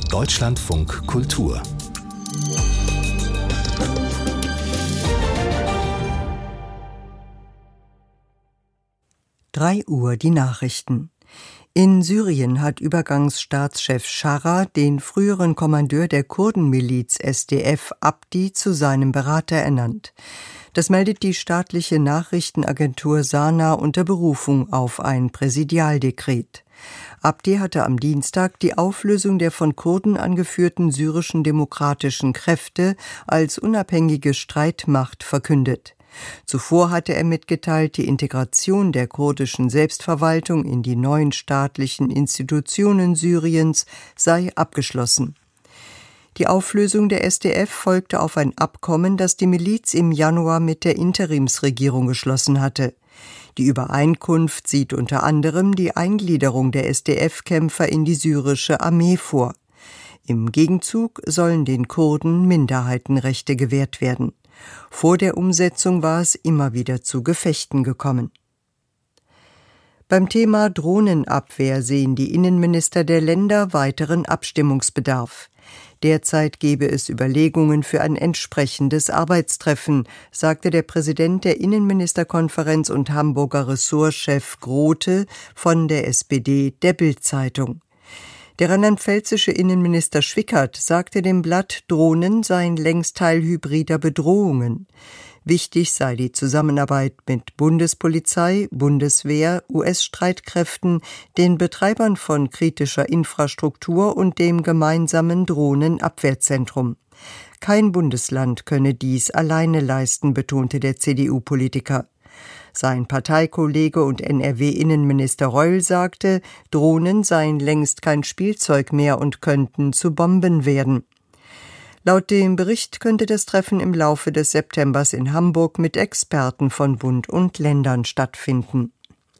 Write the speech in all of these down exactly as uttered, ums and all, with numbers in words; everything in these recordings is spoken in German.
Deutschlandfunk Kultur. drei Uhr die Nachrichten. In Syrien hat Übergangsstaatschef Scharra den früheren Kommandeur der Kurdenmiliz S D F Abdi zu seinem Berater ernannt. Das meldet die staatliche Nachrichtenagentur Sana unter Berufung auf ein Präsidialdekret. Abdi hatte am Dienstag die Auflösung der von Kurden angeführten syrischen demokratischen Kräfte als unabhängige Streitmacht verkündet. Zuvor hatte er mitgeteilt, die Integration der kurdischen Selbstverwaltung in die neuen staatlichen Institutionen Syriens sei abgeschlossen. Die Auflösung der S D F folgte auf ein Abkommen, das die Miliz im Januar mit der Interimsregierung geschlossen hatte. Die Übereinkunft sieht unter anderem die Eingliederung der S D F-Kämpfer in die syrische Armee vor. Im Gegenzug sollen den Kurden Minderheitenrechte gewährt werden. Vor der Umsetzung war es immer wieder zu Gefechten gekommen. Beim Thema Drohnenabwehr sehen die Innenminister der Länder weiteren Abstimmungsbedarf. Derzeit gebe es Überlegungen für ein entsprechendes Arbeitstreffen, sagte der Präsident der Innenministerkonferenz und Hamburger Ressortchef Grote von der S P D der Bild-Zeitung. Der rheinland-pfälzische Innenminister Schwickert sagte dem Blatt, Drohnen seien längst Teil hybrider Bedrohungen. Wichtig sei die Zusammenarbeit mit Bundespolizei, Bundeswehr, U S-Streitkräften, den Betreibern von kritischer Infrastruktur und dem gemeinsamen Drohnenabwehrzentrum. Kein Bundesland könne dies alleine leisten, betonte der C D U-Politiker. Sein Parteikollege und N R W-Innenminister Reul sagte, Drohnen seien längst kein Spielzeug mehr und könnten zu Bomben werden. Laut dem Bericht könnte das Treffen im Laufe des Septembers in Hamburg mit Experten von Bund und Ländern stattfinden.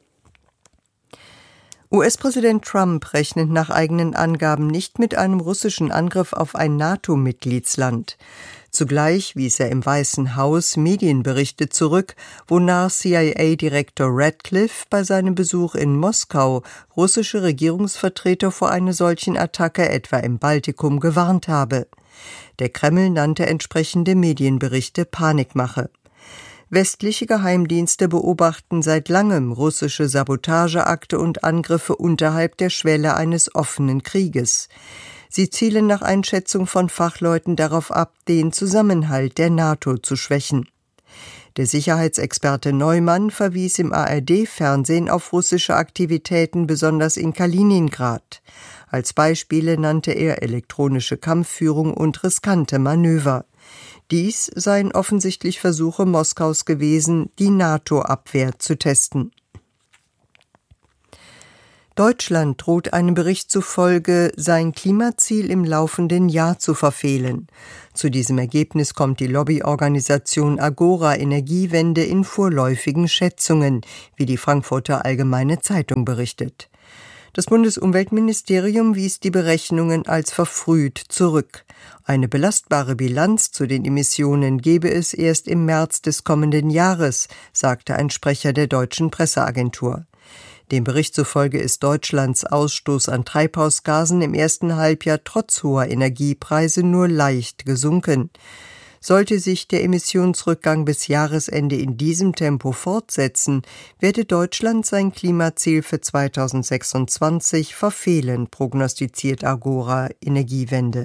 U S-Präsident Trump rechnet nach eigenen Angaben nicht mit einem russischen Angriff auf ein NATO-Mitgliedsland. Zugleich wies er im Weißen Haus Medienberichte zurück, wonach C I A-Direktor Radcliffe bei seinem Besuch in Moskau russische Regierungsvertreter vor einer solchen Attacke etwa im Baltikum gewarnt habe. Der Kreml nannte entsprechende Medienberichte Panikmache. Westliche Geheimdienste beobachten seit langem russische Sabotageakte und Angriffe unterhalb der Schwelle eines offenen Krieges. Sie zielen nach Einschätzung von Fachleuten darauf ab, den Zusammenhalt der NATO zu schwächen. Der Sicherheitsexperte Neumann verwies im A R D-Fernsehen auf russische Aktivitäten, besonders in Kaliningrad. Als Beispiele nannte er elektronische Kampfführung und riskante Manöver. Dies seien offensichtlich Versuche Moskaus gewesen, die NATO-Abwehr zu testen. Deutschland droht einem Bericht zufolge, sein Klimaziel im laufenden Jahr zu verfehlen. Zu diesem Ergebnis kommt die Lobbyorganisation Agora Energiewende in vorläufigen Schätzungen, wie die Frankfurter Allgemeine Zeitung berichtet. Das Bundesumweltministerium wies die Berechnungen als verfrüht zurück. Eine belastbare Bilanz zu den Emissionen gebe es erst im März des kommenden Jahres, sagte ein Sprecher der deutschen Presseagentur. Dem Bericht zufolge ist Deutschlands Ausstoß an Treibhausgasen im ersten Halbjahr trotz hoher Energiepreise nur leicht gesunken. Sollte sich der Emissionsrückgang bis Jahresende in diesem Tempo fortsetzen, werde Deutschland sein Klimaziel für zweitausendsechsundzwanzig verfehlen, prognostiziert Agora Energiewende.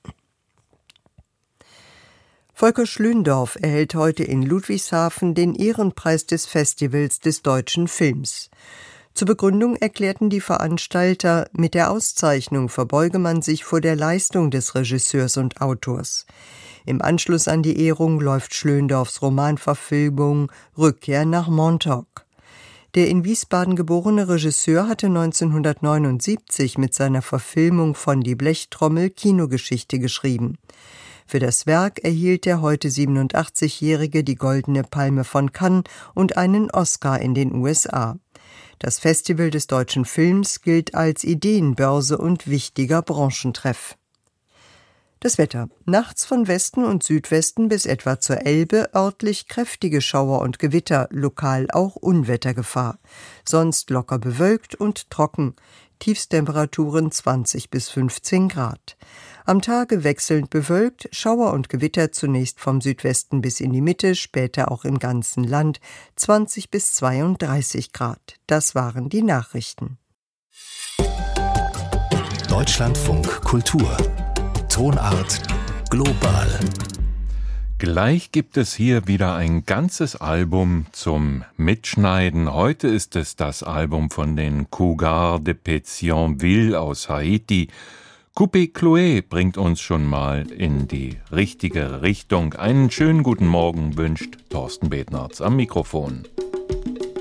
Volker Schlöndorff erhält heute in Ludwigshafen den Ehrenpreis des Festivals des deutschen Films. Zur Begründung erklärten die Veranstalter, mit der Auszeichnung verbeuge man sich vor der Leistung des Regisseurs und Autors. Im Anschluss an die Ehrung läuft Schlöndorffs Romanverfilmung Rückkehr nach Montauk. Der in Wiesbaden geborene Regisseur hatte neunzehnhundertneunundsiebzig mit seiner Verfilmung von Die Blechtrommel Kinogeschichte geschrieben. Für das Werk erhielt der heute siebenundachtzigjährige die Goldene Palme von Cannes und einen Oscar in den U S A. Das Festival des deutschen Films gilt als Ideenbörse und wichtiger Branchentreff. Das Wetter. Nachts von Westen und Südwesten bis etwa zur Elbe örtlich kräftige Schauer und Gewitter, lokal auch Unwettergefahr. Sonst locker bewölkt und trocken. Tiefstemperaturen zwanzig bis fünfzehn Grad. Am Tage wechselnd bewölkt, Schauer und Gewitter zunächst vom Südwesten bis in die Mitte, später auch im ganzen Land, zwanzig bis zweiunddreißig Grad. Das waren die Nachrichten. Deutschlandfunk Kultur. Tonart global. Gleich gibt es hier wieder ein ganzes Album zum Mitschneiden. Heute ist es das Album von den Cougars de Pétionville aus Haiti. Coupé Chloé bringt uns schon mal in die richtige Richtung. Einen schönen guten Morgen wünscht Thorsten Betnerz am Mikrofon.